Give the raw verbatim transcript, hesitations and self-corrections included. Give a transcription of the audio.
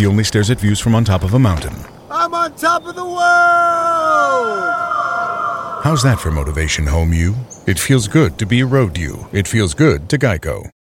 He only stares at views from on top of a mountain. I'm on top of the world! How's that for motivation, home you? It feels good to be a road you. It feels good to Geico.